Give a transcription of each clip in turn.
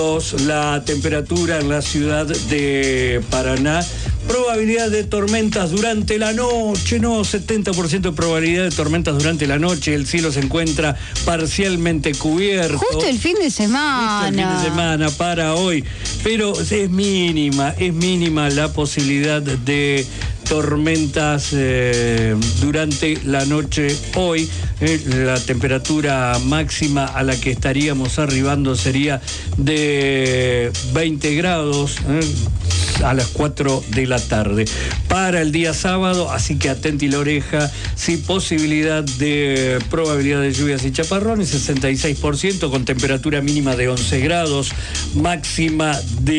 La temperatura en la ciudad de Paraná, probabilidad de tormentas durante la noche, 70% de probabilidad de tormentas durante la noche, el cielo se encuentra parcialmente cubierto. Justo el fin de semana. Justo el fin de semana para hoy, pero es mínima la posibilidad de tormentas durante la noche hoy. La temperatura máxima a la que estaríamos arribando sería de 20 grados a las 4 de la tarde. Para el día sábado, así que atenti la oreja, sí, probabilidad de lluvias y chaparrones, 66%, con temperatura mínima de 11 grados, máxima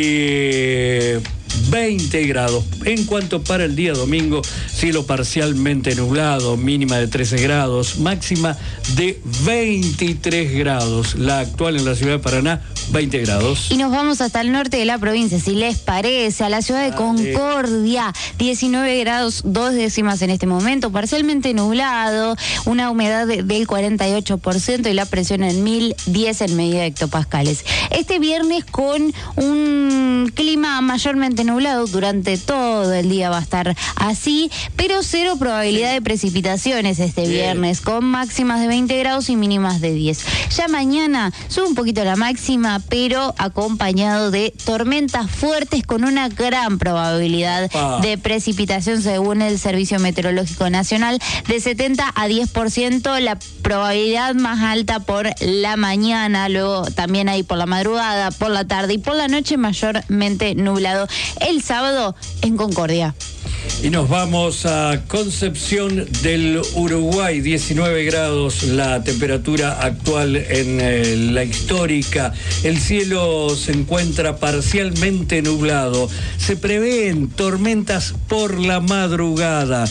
de 20 grados. En cuanto para el día domingo, cielo parcialmente nublado, mínima de 13 grados, máxima de 23 grados. La actual en la ciudad de Paraná, 20 grados. Y nos vamos hasta el norte de la provincia, si les parece, a la ciudad de Concordia, 19 grados, 2 décimas en este momento, parcialmente nublado, una humedad del 48% y la presión en 1010 en medida de hectopascales. Este viernes con un clima mayormente nublado, durante todo el día va a estar así, pero cero probabilidad de precipitaciones este viernes, con máximas de 20 grados y mínimas de 10. Ya mañana sube un poquito la máxima, pero acompañado de tormentas fuertes con una gran probabilidad de precipitación según el Servicio Meteorológico Nacional, de 70 a 10%, la probabilidad más alta por la mañana, luego también ahí por la madrugada, por la tarde y por la noche mayormente nublado. El sábado en Concordia. Y nos vamos a Concepción del Uruguay, 19 grados la temperatura actual en la histórica. El cielo se encuentra parcialmente nublado. Se prevén tormentas por la madrugada.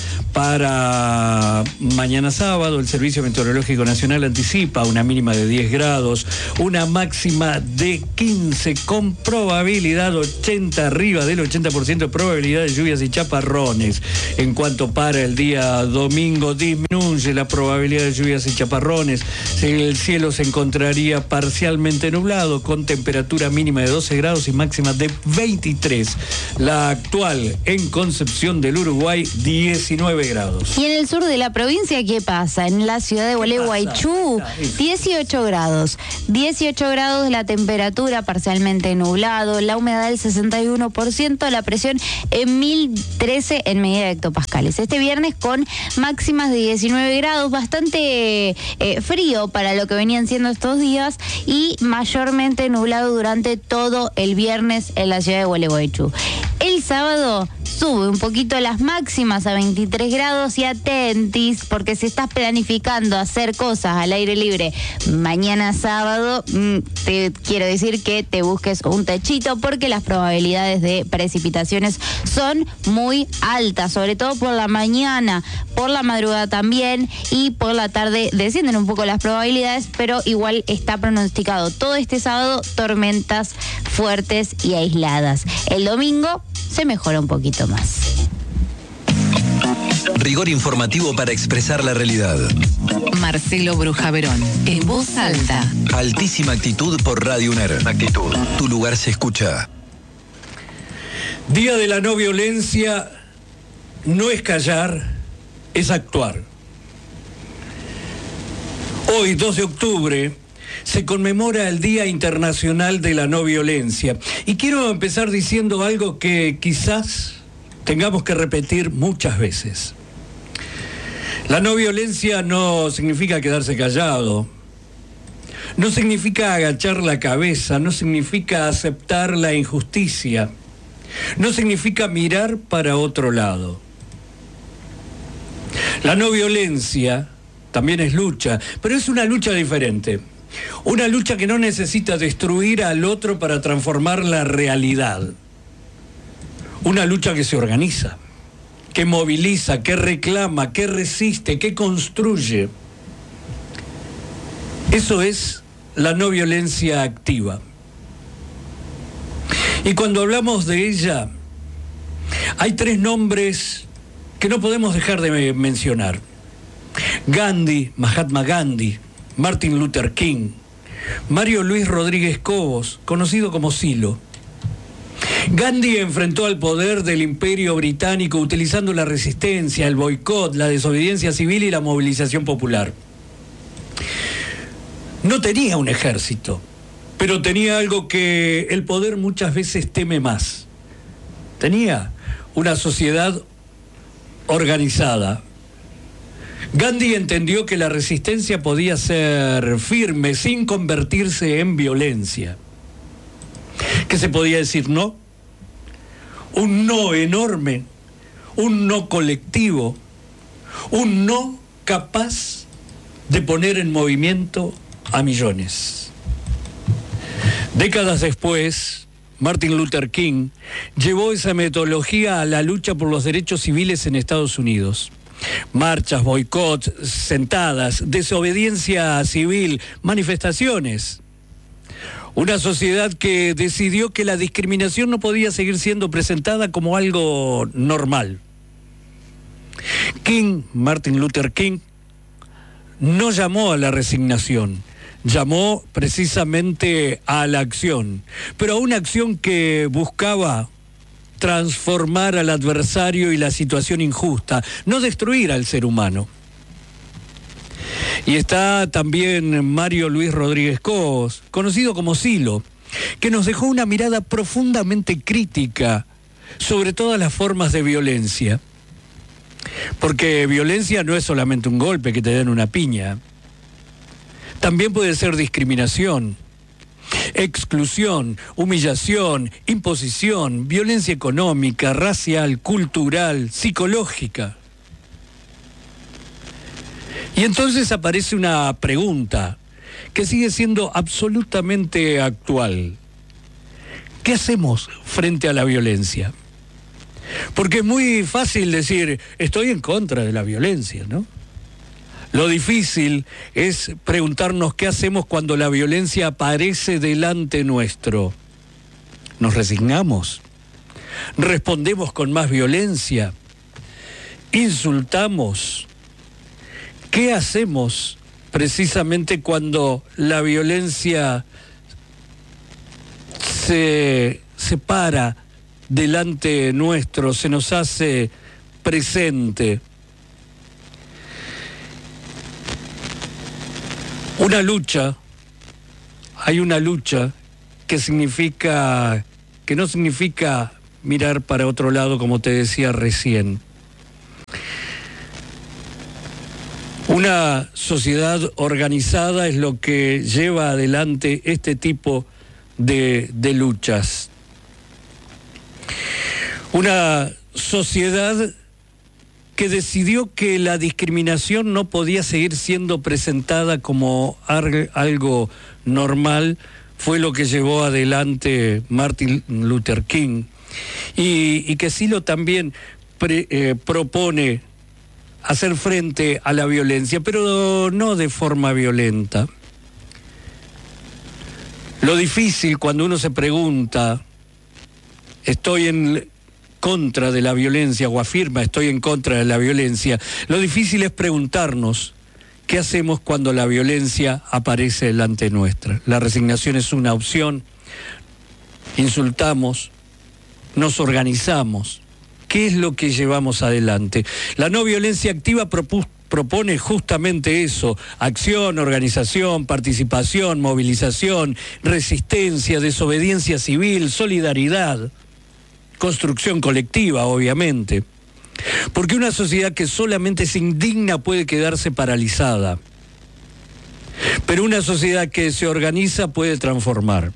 Para mañana sábado, el Servicio Meteorológico Nacional anticipa una mínima de 10 grados, una máxima de 15, con probabilidad 80, arriba del 80% de probabilidad de lluvias y chaparrones. En cuanto para el día domingo, disminuye la probabilidad de lluvias y chaparrones. El cielo se encontraría parcialmente nublado, con temperatura mínima de 12 grados y máxima de 23. La actual en Concepción del Uruguay, 19 grados. Y en el sur de la provincia, ¿qué pasa? En la ciudad de Gualeguaychú, 18 grados. 18 grados la temperatura, parcialmente nublado, la humedad del 61%, la presión en 1013 en medida de hectopascales. Este viernes con máximas de 19 grados, bastante frío para lo que venían siendo estos días, y mayormente nublado durante todo el viernes en la ciudad de Gualeguaychú. El sábado sube un poquito las máximas a 23 grados y atentis, porque si estás planificando hacer cosas al aire libre mañana sábado, te quiero decir que te busques un techito, porque las probabilidades de precipitaciones son muy altas, sobre todo por la mañana, por la madrugada también, y por la tarde descienden un poco las probabilidades, pero igual está pronosticado todo este sábado tormentas fuertes y aisladas. El domingo se mejora un poquito más. Rigor informativo para expresar la realidad. Marcelo Brujaverón, en voz alta. Altísima actitud por Radio UNER. Actitud. Tu lugar se escucha. Día de la no violencia no es callar, es actuar. Hoy, 2 de octubre, se conmemora el Día Internacional de la No Violencia. Y quiero empezar diciendo algo que quizás tengamos que repetir muchas veces. La no violencia no significa quedarse callado, no significa agachar la cabeza, no significa aceptar la injusticia, no significa mirar para otro lado. La no violencia también es lucha, pero es una lucha diferente. Una lucha que no necesita destruir al otro para transformar la realidad. Una lucha que se organiza, que moviliza, que reclama, que resiste, que construye. Eso es la no violencia activa. Y cuando hablamos de ella, hay 3 nombres que no podemos dejar de mencionar. Gandhi, Mahatma Gandhi, Martin Luther King, Mario Luis Rodríguez Cobos, conocido como Silo. Gandhi enfrentó al poder del Imperio Británico utilizando la resistencia, el boicot, la desobediencia civil y la movilización popular. No tenía un ejército, pero tenía algo que el poder muchas veces teme más. Tenía una sociedad organizada. Gandhi entendió que la resistencia podía ser firme sin convertirse en violencia. Que se podía decir no, un no enorme, un no colectivo, un no capaz de poner en movimiento a millones. Décadas después, Martin Luther King llevó esa metodología a la lucha por los derechos civiles en Estados Unidos. Marchas, boicots, sentadas, desobediencia civil, manifestaciones. Una sociedad que decidió que la discriminación no podía seguir siendo presentada como algo normal. Martin Luther King, no llamó a la resignación, llamó precisamente a la acción, pero a una acción que buscaba transformar al adversario y la situación injusta, no destruir al ser humano. Y está también Mario Luis Rodríguez Cobos, conocido como Silo, que nos dejó una mirada profundamente crítica sobre todas las formas de violencia. Porque violencia no es solamente un golpe, que te den una piña. También puede ser discriminación, exclusión, humillación, imposición, violencia económica, racial, cultural, psicológica. Y entonces aparece una pregunta que sigue siendo absolutamente actual. ¿Qué hacemos frente a la violencia? Porque es muy fácil decir, estoy en contra de la violencia, ¿no? Lo difícil es preguntarnos qué hacemos cuando la violencia aparece delante nuestro. ¿Nos resignamos? ¿Respondemos con más violencia? ¿Insultamos? ¿Qué hacemos precisamente cuando la violencia se para delante nuestro, se nos hace presente? Hay una lucha que no significa mirar para otro lado, como te decía recién. Una sociedad organizada es lo que lleva adelante este tipo de luchas. Una sociedad que decidió que la discriminación no podía seguir siendo presentada como algo normal, fue lo que llevó adelante Martin Luther King, y que Silo también propone hacer frente a la violencia, pero no de forma violenta. Lo difícil cuando uno se pregunta, estoy en contra de la violencia, o afirma estoy en contra de la violencia, lo difícil es preguntarnos qué hacemos cuando la violencia aparece delante nuestra. La resignación es una opción, insultamos, nos organizamos. ¿Qué es lo que llevamos adelante? La no violencia activa propone justamente eso: acción, organización, participación, movilización, resistencia, desobediencia civil, solidaridad, construcción colectiva, obviamente. Porque una sociedad que solamente se indigna puede quedarse paralizada. Pero una sociedad que se organiza puede transformar.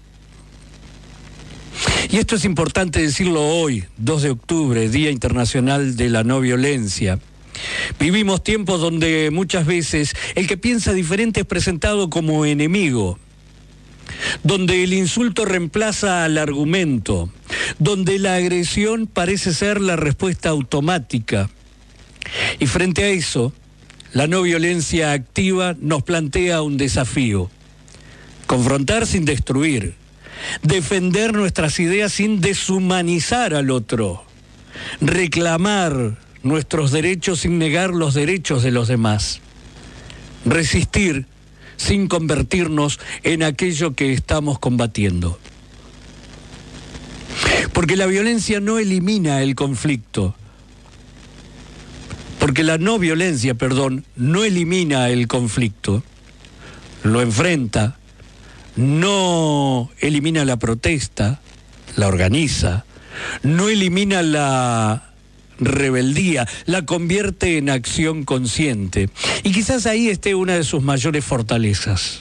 Y esto es importante decirlo hoy, 2 de octubre, Día Internacional de la No Violencia. Vivimos tiempos donde muchas veces el que piensa diferente es presentado como enemigo, donde el insulto reemplaza al argumento, donde la agresión parece ser la respuesta automática. Y frente a eso, la no violencia activa nos plantea un desafío: confrontar sin destruir, defender nuestras ideas sin deshumanizar al otro, reclamar nuestros derechos sin negar los derechos de los demás, resistir sin convertirnos en aquello que estamos combatiendo. Porque la violencia no elimina el conflicto. Porque la no violencia, no elimina el conflicto. Lo enfrenta, no elimina la protesta, la organiza, no elimina la rebeldía, la convierte en acción consciente. Y quizás ahí esté una de sus mayores fortalezas.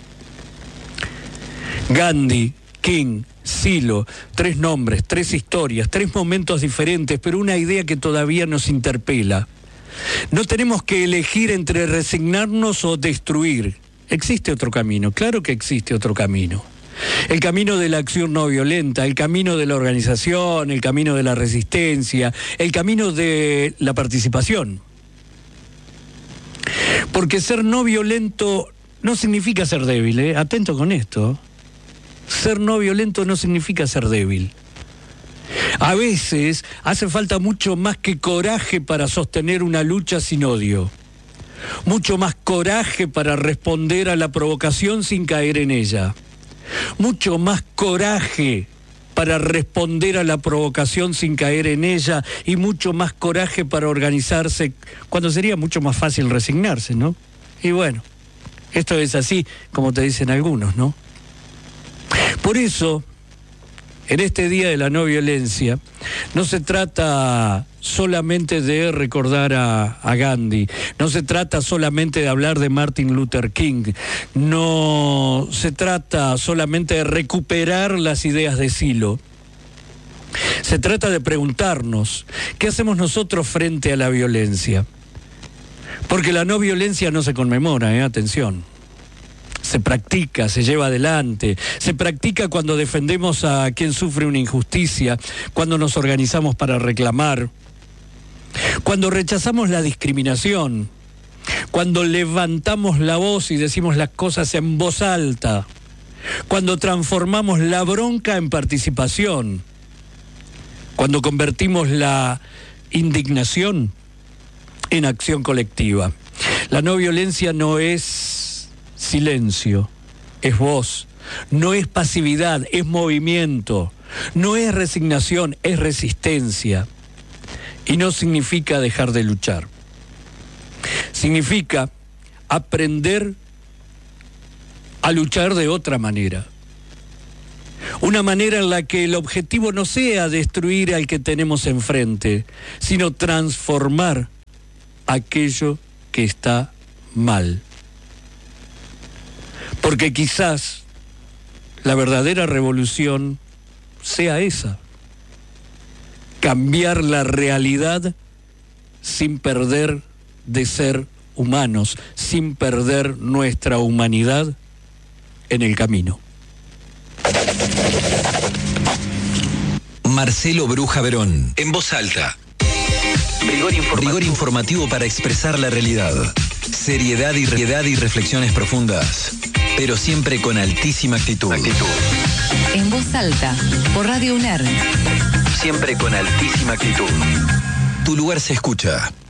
Gandhi, King, Silo, 3 nombres, 3 historias, 3 momentos diferentes, pero una idea que todavía nos interpela. No tenemos que elegir entre resignarnos o destruir. Existe otro camino, claro que existe otro camino. El camino de la acción no violenta, el camino de la organización, el camino de la resistencia, el camino de la participación. Porque ser no violento no significa ser débil, Atento con esto. Ser no violento no significa ser débil. A veces hace falta mucho más que coraje para sostener una lucha sin odio. Mucho más coraje para responder a la provocación sin caer en ella. Mucho más coraje para responder a la provocación sin caer en ella, y mucho más coraje para organizarse cuando sería mucho más fácil resignarse, ¿no? Y bueno, esto es así, como te dicen algunos, ¿no? Por eso, en este Día de la No Violencia, no se trata solamente de recordar a Gandhi, no se trata solamente de hablar de Martin Luther King, no se trata solamente de recuperar las ideas de Silo. Se trata de preguntarnos, ¿qué hacemos nosotros frente a la violencia? Porque la no violencia no se conmemora, atención. Se practica, se lleva adelante, se practica cuando defendemos a quien sufre una injusticia, cuando nos organizamos para reclamar, cuando rechazamos la discriminación, cuando levantamos la voz y decimos las cosas en voz alta, cuando transformamos la bronca en participación, cuando convertimos la indignación en acción colectiva. La no violencia no es silencio, es voz, no es pasividad, es movimiento, no es resignación, es resistencia. Y no significa dejar de luchar. Significa aprender a luchar de otra manera. Una manera en la que el objetivo no sea destruir al que tenemos enfrente, sino transformar aquello que está mal. Porque quizás la verdadera revolución sea esa. Cambiar la realidad sin perder de ser humanos, sin perder nuestra humanidad en el camino. Marcelo Bruja Verón, en voz alta. Rigor informativo para expresar la realidad. Seriedad y reflexiones profundas, pero siempre con altísima actitud. En voz alta, por Radio UNER. Siempre con altísima actitud. Tu lugar se escucha.